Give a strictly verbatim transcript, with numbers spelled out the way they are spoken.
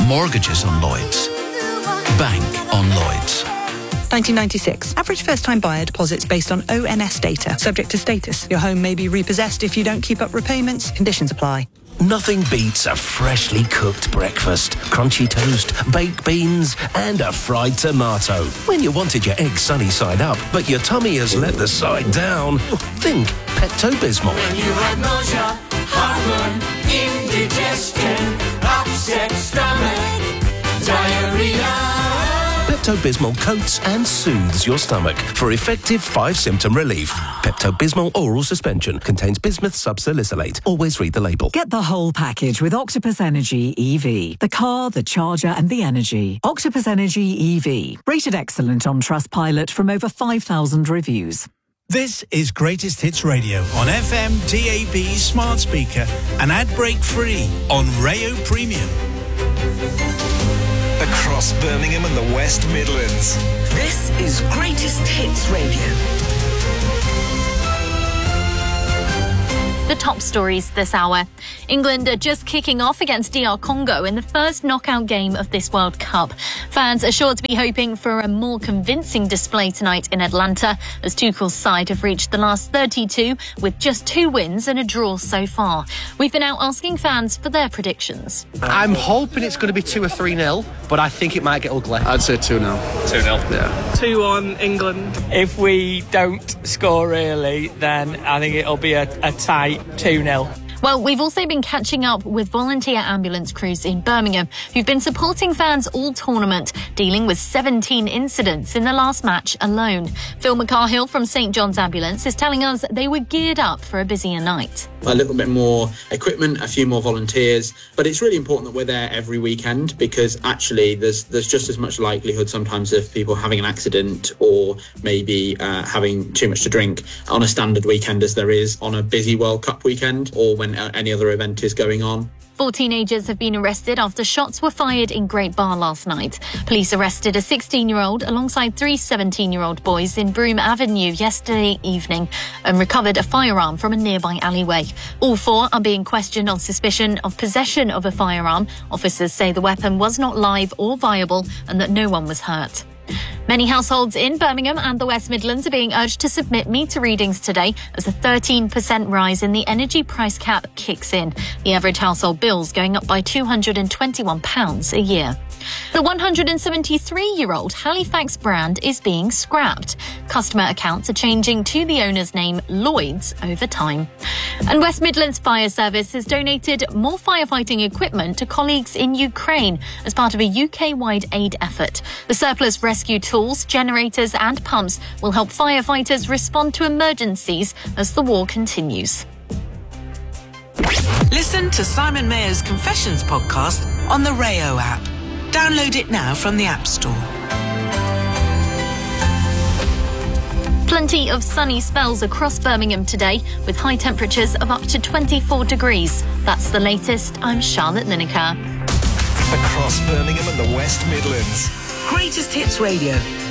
Mortgages on Lloyds. Bank on Lloyds. nineteen ninety-six. Average first-time buyer deposits based on O N S data. Subject to status. Your home may be repossessed if you don't keep up repayments. Conditions apply. Nothing beats a freshly cooked breakfast, crunchy toast, baked beans and a fried tomato. When you wanted your eggs sunny side up, but your tummy has let the side down, think Pepto-Bismol. When you have nausea, heartburn, indigestion, upset stomach, diarrhea. Pepto-Bismol coats and soothes your stomach for effective five-symptom relief. Pepto-Bismol oral suspension contains bismuth subsalicylate. Always read the label. Get the whole package with Octopus Energy E V. The car, the charger and the energy. Octopus Energy E V. Rated excellent on Trustpilot from over five thousand reviews. This is Greatest Hits Radio on F M, D A B, smart speaker and ad break free on Rayo Premium. Across Birmingham and the West Midlands. This is Greatest Hits Radio. The top stories this hour. England are just kicking off against D R Congo in the first knockout game of this World Cup. Fans are sure to be hoping for a more convincing display tonight in Atlanta, as Tuchel's side have reached the last thirty-two with just two wins and a draw so far. We've been out asking fans for their predictions. I'm hoping it's going to be two or three nil, but I think it might get ugly. I'd say two nil. two nil. Yeah. two one England. If we don't score early, then I think it'll be a, a tight two nil. Well, we've also been catching up with volunteer ambulance crews in Birmingham who've been supporting fans all tournament, dealing with seventeen incidents in the last match alone. Phil McCarhill from St John's Ambulance is telling us they were geared up for a busier night. A little bit more equipment, a few more volunteers, but it's really important that we're there every weekend, because actually there's there's just as much likelihood sometimes of people having an accident or maybe uh, having too much to drink on a standard weekend as there is on a busy World Cup weekend or when any other event is going on. Four teenagers have been arrested after shots were fired in Great Bar last night. Police arrested a sixteen-year-old alongside three seventeen-year-old boys in Broome Avenue yesterday evening and recovered a firearm from a nearby alleyway. All four are being questioned on suspicion of possession of a firearm. Officers say the weapon was not live or viable and that no one was hurt. Many households in Birmingham and the West Midlands are being urged to submit meter readings today as a thirteen percent rise in the energy price cap kicks in. The average household bill's going up by two hundred twenty-one pounds a year. The one hundred seventy-three-year-old Halifax brand is being scrapped. Customer accounts are changing to the owner's name, Lloyds, over time. And West Midlands Fire Service has donated more firefighting equipment to colleagues in Ukraine as part of a U K-wide aid effort. The surplus rescue tools, generators and pumps will help firefighters respond to emergencies as the war continues. Listen to Simon Mayer's Confessions podcast on the Rayo app. Download it now from the App Store. Plenty of sunny spells across Birmingham today, with high temperatures of up to twenty-four degrees. That's the latest. I'm Charlotte Lineker. Across Birmingham and the West Midlands. Greatest Hits Radio.